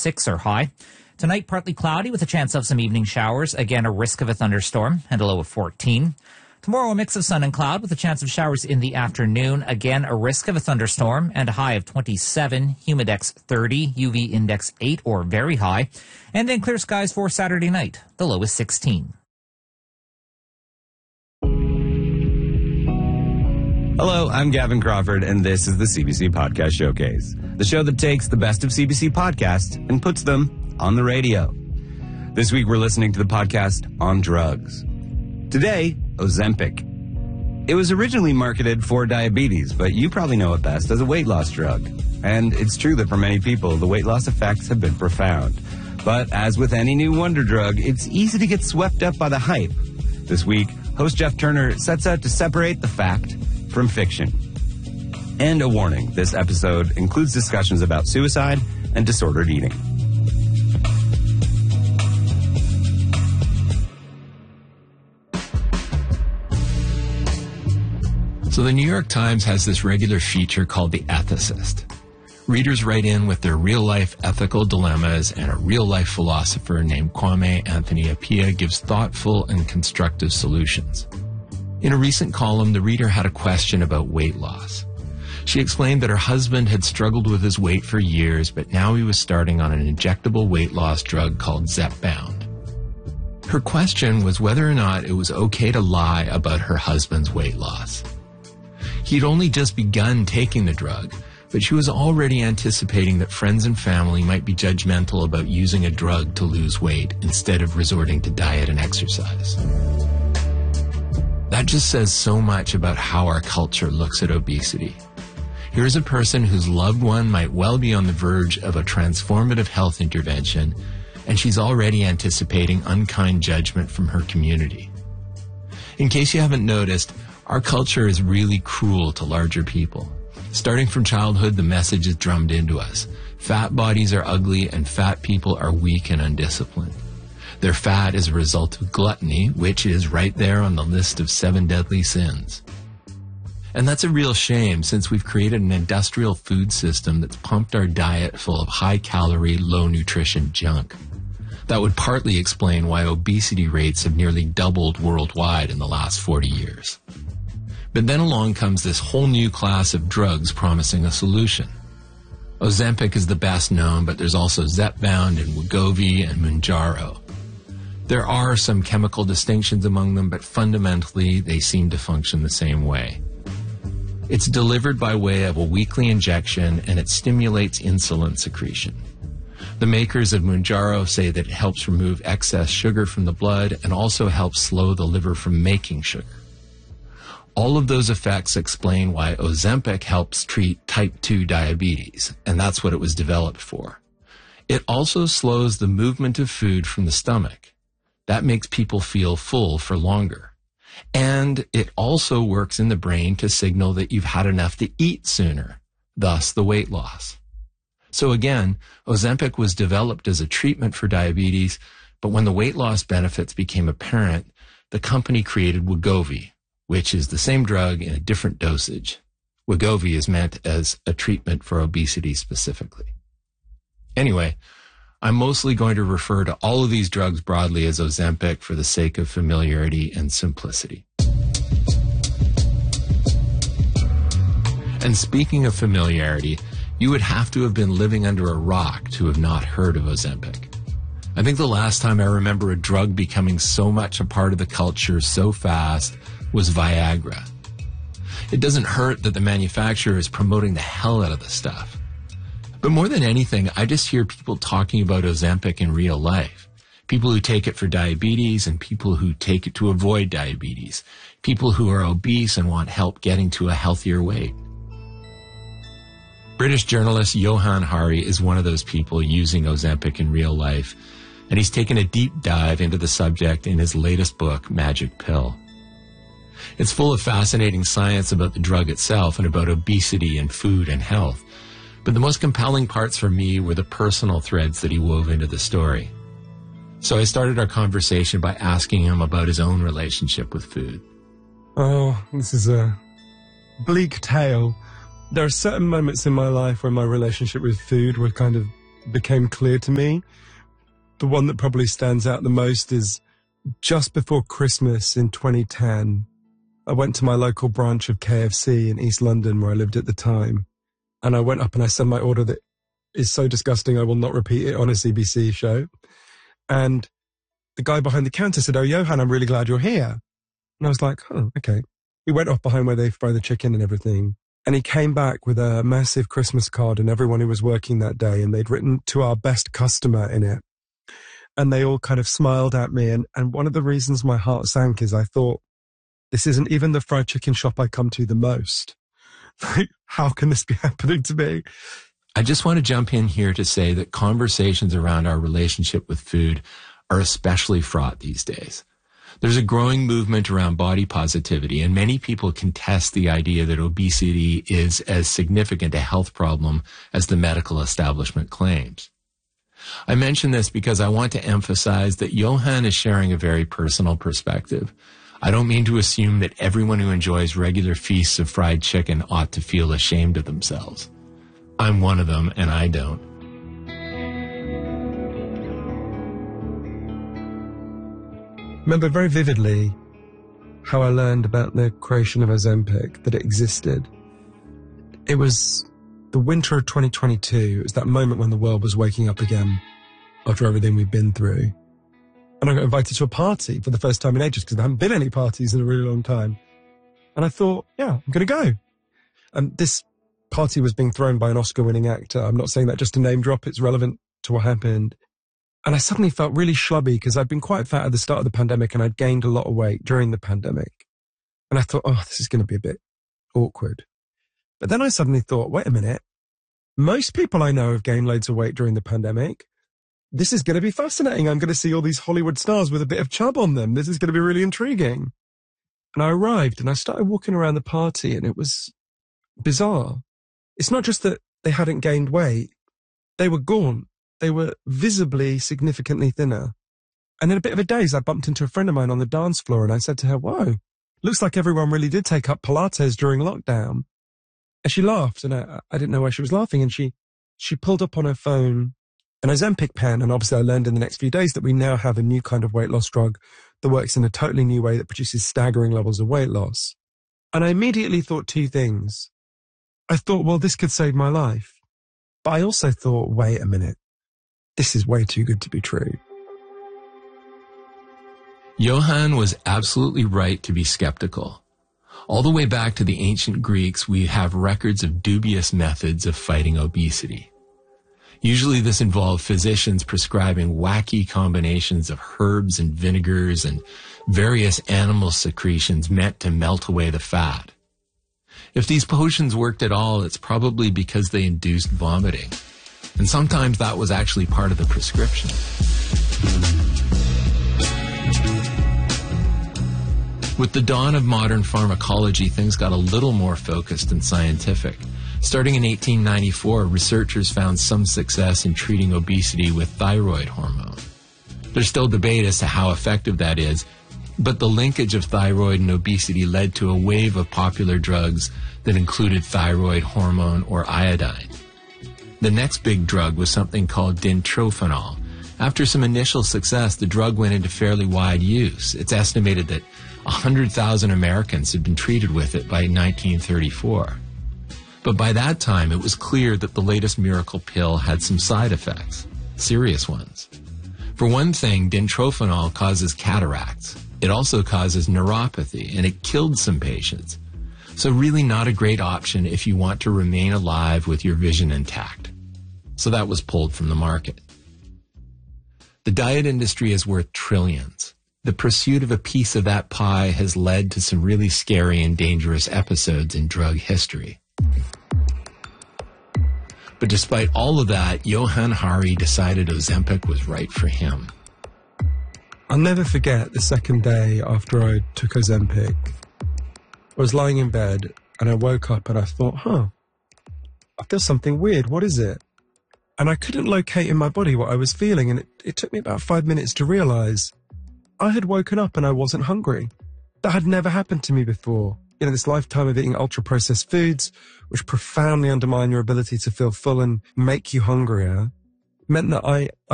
6 or high. Tonight, partly cloudy with a chance of some evening showers. Again, a risk of a thunderstorm and a low of 14. Tomorrow, a mix of sun and cloud with a chance of showers in the afternoon. Again, a risk of a thunderstorm and a high of 27. Humidex 30, UV index 8 or very high. And then clear skies for Saturday night. The low is 16. Hello, I'm Gavin Crawford, and this is the CBC Podcast Showcase, the show that takes the best of CBC podcasts and puts them on the radio. This week, we're listening to the podcast on drugs. Today, Ozempic. It was originally marketed for diabetes, but you probably know it best as a weight loss drug. And it's true that for many people, the weight loss effects have been profound. But as with any new wonder drug, it's easy to get swept up by the hype. This week, host Jeff Turner sets out to separate the fact from fiction. And a warning, this episode includes discussions about suicide and disordered eating. So the New York Times has this regular feature called The Ethicist. Readers write in with their real-life ethical dilemmas, and a real-life philosopher named Kwame Anthony Appiah gives thoughtful and constructive solutions. In a recent column, the reader had a question about weight loss. She explained that her husband had struggled with his weight for years, but now he was starting on an injectable weight loss drug called Zepbound. Her question was whether or not it was okay to lie about her husband's weight loss. He'd only just begun taking the drug, but she was already anticipating that friends and family might be judgmental about using a drug to lose weight instead of resorting to diet and exercise. That just says so much about how our culture looks at obesity. Here's a person whose loved one might well be on the verge of a transformative health intervention, and she's already anticipating unkind judgment from her community. In case you haven't noticed, our culture is really cruel to larger people. Starting from childhood, the message is drummed into us. Fat bodies are ugly and fat people are weak and undisciplined. Their fat is a result of gluttony, which is right there on the list of 7 deadly sins. And that's a real shame, since we've created an industrial food system that's pumped our diet full of high-calorie, low-nutrition junk. That would partly explain why obesity rates have nearly doubled worldwide in the last 40 years. But then along comes this whole new class of drugs promising a solution. Ozempic is the best known, but there's also Zepbound and Wegovy and Mounjaro. There are some chemical distinctions among them, but fundamentally they seem to function the same way. It's delivered by way of a weekly injection, and it stimulates insulin secretion. The makers of Mounjaro say that it helps remove excess sugar from the blood and also helps slow the liver from making sugar. All of those effects explain why Ozempic helps treat type 2 diabetes, and that's what it was developed for. It also slows the movement of food from the stomach. That makes people feel full for longer. And it also works in the brain to signal that you've had enough to eat sooner, thus the weight loss. So again, Ozempic was developed as a treatment for diabetes, but when the weight loss benefits became apparent, the company created Wegovy, which is the same drug in a different dosage. Wegovy is meant as a treatment for obesity specifically. Anyway, I'm mostly going to refer to all of these drugs broadly as Ozempic for the sake of familiarity and simplicity. And speaking of familiarity, you would have to have been living under a rock to have not heard of Ozempic. I think the last time I remember a drug becoming so much a part of the culture so fast was Viagra. It doesn't hurt that the manufacturer is promoting the hell out of the stuff. But more than anything, I just hear people talking about Ozempic in real life. People who take it for diabetes and people who take it to avoid diabetes. People who are obese and want help getting to a healthier weight. British journalist Johann Hari is one of those people using Ozempic in real life, and he's taken a deep dive into the subject in his latest book, Magic Pill. It's full of fascinating science about the drug itself and about obesity and food and health. But the most compelling parts for me were the personal threads that he wove into the story. So I started our conversation by asking him about his own relationship with food. Oh, this is a bleak tale. There are certain moments in my life where my relationship with food were kind of became clear to me. The one that probably stands out the most is just before Christmas in 2010, I went to my local branch of KFC in East London where I lived at the time. And I went up and I said my order that is so disgusting I will not repeat it on a CBC show. And the guy behind the counter said, "Oh, Johan, I'm really glad you're here." And I was like, "Oh, okay." We went off behind where they fry the chicken and everything. And he came back with a massive Christmas card and everyone who was working that day. And they'd written "to our best customer" in it. And they all kind of smiled at me. And one of the reasons my heart sank is I thought, this isn't even the fried chicken shop I come to the most. Like, how can this be happening to me? I just want to jump in here to say that conversations around our relationship with food are especially fraught these days. There's a growing movement around body positivity, and many people contest the idea that obesity is as significant a health problem as the medical establishment claims. I mention this because I want to emphasize that Johan is sharing a very personal perspective. I don't mean to assume that everyone who enjoys regular feasts of fried chicken ought to feel ashamed of themselves. I'm one of them, and I don't. Remember very vividly how I learned about the creation of Ozempic, that it existed. It was the winter of 2022. It was that moment when the world was waking up again after everything we've been through. And I got invited to a party for the first time in ages because there haven't been any parties in a really long time. And I thought, yeah, I'm going to go. And this party was being thrown by an Oscar-winning actor. I'm not saying that just to name drop. It's relevant to what happened. And I suddenly felt really schlubby because I'd been quite fat at the start of the pandemic and I'd gained a lot of weight during the pandemic. And I thought, oh, this is going to be a bit awkward. But then I suddenly thought, wait a minute. Most people I know have gained loads of weight during the pandemic. This is going to be fascinating. I'm going to see all these Hollywood stars with a bit of chub on them. This is going to be really intriguing. And I arrived and I started walking around the party and it was bizarre. It's not just that they hadn't gained weight. They were gaunt. They were visibly significantly thinner. And in a bit of a daze, I bumped into a friend of mine on the dance floor and I said to her, "Whoa, looks like everyone really did take up Pilates during lockdown." And she laughed and I didn't know why she was laughing. And she pulled up on her phone an Ozempic pen. And obviously I learned in the next few days that we now have a new kind of weight loss drug that works in a totally new way that produces staggering levels of weight loss. And I immediately thought two things. I thought, well, this could save my life. But I also thought, wait a minute. This is way too good to be true. Johan was absolutely right to be skeptical. All the way back to the ancient Greeks, we have records of dubious methods of fighting obesity. Usually this involved physicians prescribing wacky combinations of herbs and vinegars and various animal secretions meant to melt away the fat. If these potions worked at all, it's probably because they induced vomiting. And sometimes that was actually part of the prescription. With the dawn of modern pharmacology, things got a little more focused and scientific. Starting in 1894, researchers found some success in treating obesity with thyroid hormone. There's still debate as to how effective that is, but the linkage of thyroid and obesity led to a wave of popular drugs that included thyroid hormone or iodine. The next big drug was something called dintrophinol. After some initial success, the drug went into fairly wide use. It's estimated that 100,000 Americans had been treated with it by 1934. But by that time, it was clear that the latest miracle pill had some side effects, serious ones. For one thing, dintrophinol causes cataracts. It also causes neuropathy, and it killed some patients. So really not a great option if you want to remain alive with your vision intact. So that was pulled from the market. The diet industry is worth trillions. The pursuit of a piece of that pie has led to some really scary and dangerous episodes in drug history. But despite all of that, Johan Hari decided Ozempic was right for him. I'll never forget the second day after I took Ozempic. I was lying in bed and I woke up and I thought, I feel something weird. What is it? And I couldn't locate in my body what I was feeling. And it took me about 5 minutes to realize I had woken up and I wasn't hungry. That had never happened to me before. You know, this lifetime of eating ultra-processed foods, which profoundly undermine your ability to feel full and make you hungrier. meant that I